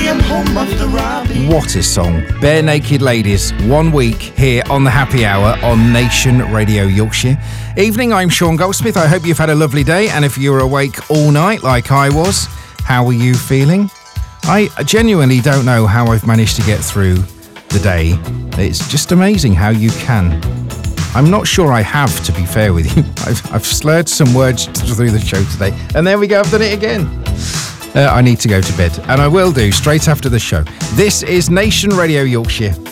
What a song. Bare Naked Ladies, 1 week here on the Happy Hour on Nation Radio Yorkshire. Evening, I'm Sean Goldsmith. I hope you've had a lovely day, and if you were awake all night like I was, how are you feeling? I genuinely don't know how I've managed to get through the day. It's just amazing how you can. I'm not sure I have, to be fair with you. I've slurred some words through the show today, and there we go, I've done it again. I need to go to bed, and I will do straight after the show. This is Nation Radio Yorkshire.